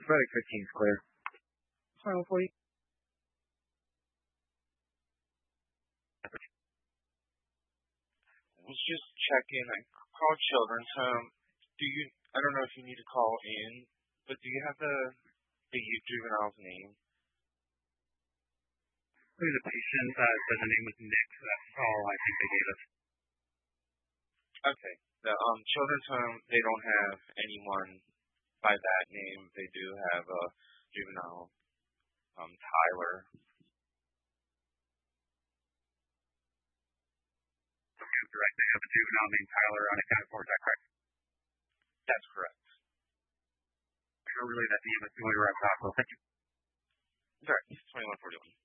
Product 15 is clear. Final for you. I was just checking. I called Children's Home. I don't know if you need to call in, but do you have the juvenile's name? The patient said the name was Nick, so that's all I think they gave us. Okay. The Children's Home, they don't have anyone by that name. They do have a juvenile, Tyler. Correct. They have a juvenile named Tyler unaccounted for. Is that correct? That's correct. I'll relay that to you, but you want to wrap it up. Well, thank you. Sorry, 2141.